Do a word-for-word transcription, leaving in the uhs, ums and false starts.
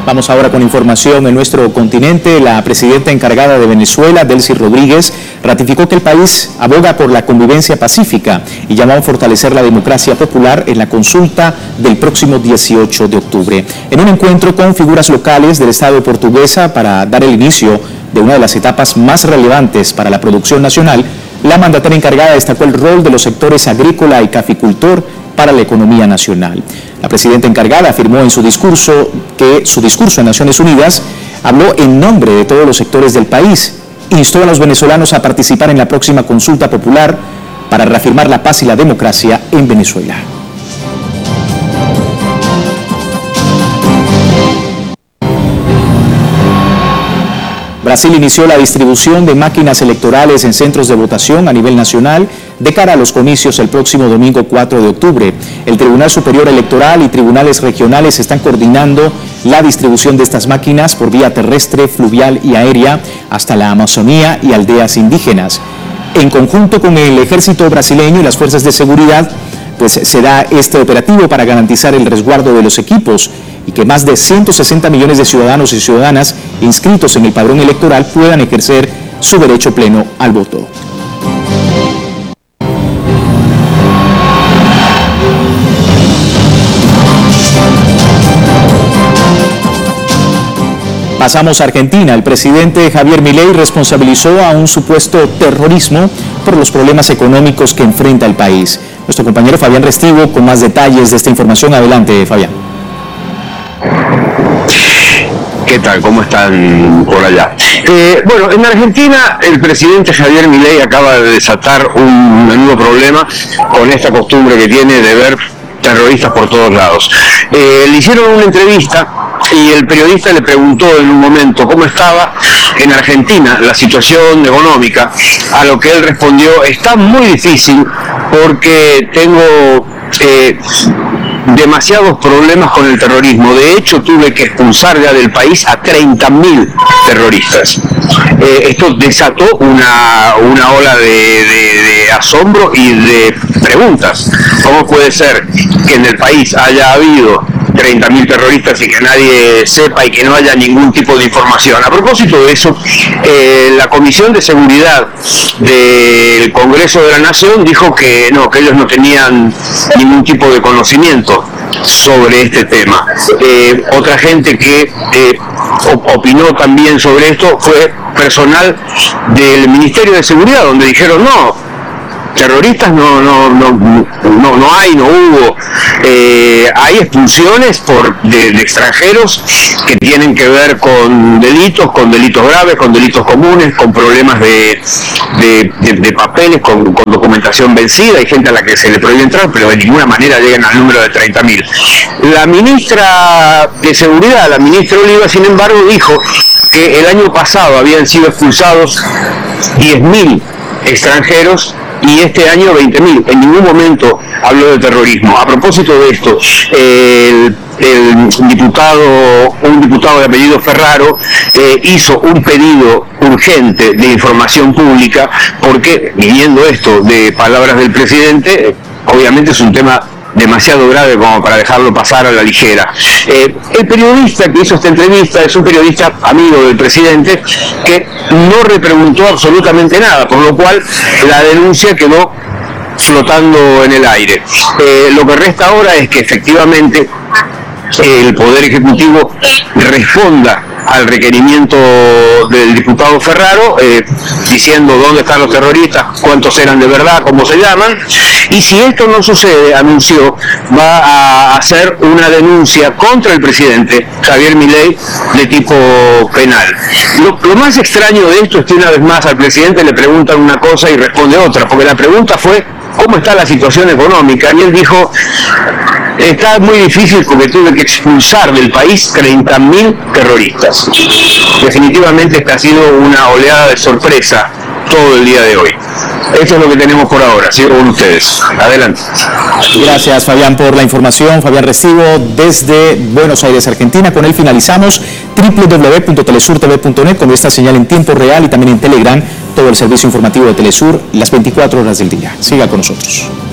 Vamos ahora con información en nuestro continente. La presidenta encargada de Venezuela, Delcy Rodríguez, ratificó que el país aboga por la convivencia pacífica y llamó a fortalecer la democracia popular en la consulta del próximo dieciocho de octubre. En un encuentro con figuras locales del Estado portuguesa para dar el inicio de una de las etapas más relevantes para la producción nacional, la mandataria encargada destacó el rol de los sectores agrícola y caficultor para la economía nacional. La presidenta encargada afirmó en su discurso que su discurso en Naciones Unidas habló en nombre de todos los sectores del país. Instó a los venezolanos a participar en la próxima consulta popular para reafirmar la paz y la democracia en Venezuela. Brasil inició la distribución de máquinas electorales en centros de votación a nivel nacional de cara a los comicios el próximo domingo cuatro de octubre. El Tribunal Superior Electoral y tribunales regionales están coordinando la distribución de estas máquinas por vía terrestre, fluvial y aérea hasta la Amazonía y aldeas indígenas. En conjunto con el ejército brasileño y las fuerzas de seguridad, pues se da este operativo para garantizar el resguardo de los equipos y que más de ciento sesenta millones de ciudadanos y ciudadanas inscritos en el padrón electoral puedan ejercer su derecho pleno al voto. Pasamos a Argentina. El presidente Javier Milei responsabilizó a un supuesto terrorismo por los problemas económicos que enfrenta el país. Nuestro compañero Fabián Restivo con más detalles de esta información. Adelante, Fabián. ¿Qué tal? ¿Cómo están por allá? Eh, bueno, en Argentina el presidente Javier Milei acaba de desatar un menudo problema con esta costumbre que tiene de ver terroristas por todos lados. Eh, le hicieron una entrevista y el periodista le preguntó en un momento cómo estaba en Argentina la situación económica, a lo que él respondió: está muy difícil porque tengo eh, demasiados problemas con el terrorismo. De hecho, tuve que expulsar ya del país a treinta mil terroristas. Eh, esto desató una, una ola de, de, de asombro y de preguntas. ¿Cómo puede ser que en el país haya habido treinta mil terroristas y que nadie sepa y que no haya ningún tipo de información? A propósito de eso, eh, la Comisión de Seguridad del Congreso de la Nación dijo que no, que ellos no tenían ningún tipo de conocimiento sobre este tema. Eh, otra gente que eh, opinó también sobre esto fue personal del Ministerio de Seguridad, donde dijeron no, terroristas no no no no, no hay, no hubo. Eh, hay expulsiones por de, de extranjeros que tienen que ver con delitos, con delitos graves, con delitos comunes, con problemas de, de, de, de papeles, con, con documentación vencida. Hay gente a la que se le prohíbe entrar, pero de ninguna manera llegan al número de treinta mil. La ministra de Seguridad, la ministra Oliva, sin embargo, dijo que el año pasado habían sido expulsados diez mil extranjeros y este año veinte mil. En ningún momento habló de terrorismo. A propósito de esto, el, el diputado, un diputado de apellido Ferraro, eh, hizo un pedido urgente de información pública porque, viendo esto de palabras del presidente, eh, obviamente es un tema demasiado grave como para dejarlo pasar a la ligera. Eh, el periodista que hizo esta entrevista es un periodista amigo del presidente que no repreguntó absolutamente nada, por lo cual la denuncia quedó flotando en el aire. Eh, lo que resta ahora es que efectivamente el Poder Ejecutivo responda al requerimiento del diputado Ferraro, eh, diciendo dónde están los terroristas, cuántos eran de verdad, cómo se llaman, y si esto no sucede, anunció, va a hacer una denuncia contra el presidente Javier Milei de tipo penal. Lo, lo más extraño de esto es que una vez más al presidente le preguntan una cosa y responde otra, porque la pregunta fue ¿cómo está la situación económica? Y él dijo: está muy difícil porque tuve que expulsar del país treinta mil terroristas. Definitivamente esta ha sido una oleada de sorpresa todo el día de hoy. Eso es lo que tenemos por ahora. Sigo con ustedes. Adelante. Gracias, Fabián, por la información. Fabián Restivo desde Buenos Aires, Argentina. Con él finalizamos. doble u doble u doble u punto telesur t v punto net con esta señal en tiempo real y también en Telegram, todo el servicio informativo de Telesur las veinticuatro horas del día. Siga con nosotros.